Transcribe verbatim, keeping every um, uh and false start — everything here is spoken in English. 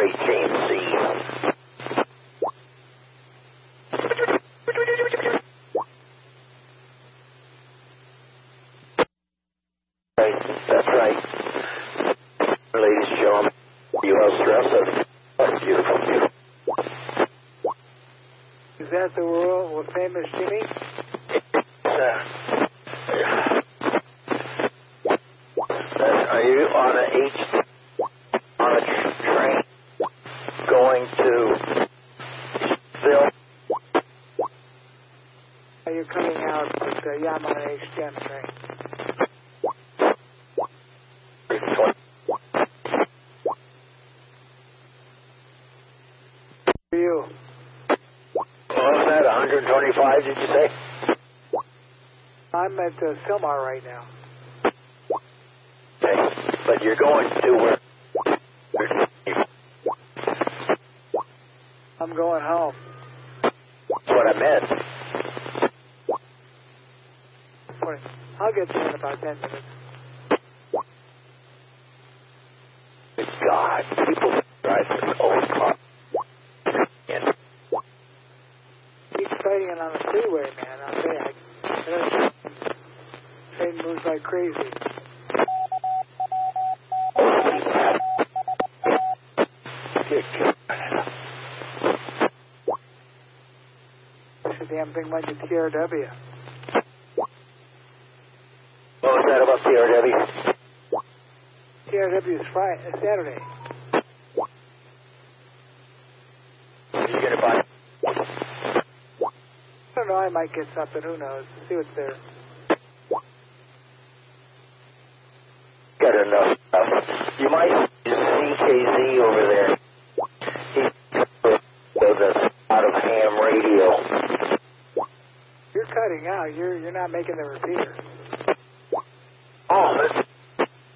great James C. Right, that's right. Ladies and gentlemen, you have stress of beautiful, beautiful. Is that the world famous Jimmy? Uh, are you on a H on a train going to Phil? Are you coming out with the Yamaha H ten train? For you. What was that, one hundred twenty-five, did you say? I'm at uh, Silmar right now. Okay, but you're going to where? I'm going home. That's what I meant. I'll get there in about ten minutes. God, people drive their own car. Keep fighting it on the freeway, man. I'll tell you, I, train moves like crazy. This damn thing went to T R W. What was that about T R W? T R W is Friday, uh, Saturday. Are you going to buy? I don't know, I might get something, who knows. See what's there. Got enough stuff. You might see C K Z over there. He's with us out of ham radio. You're cutting out. You're you're not making the repeater.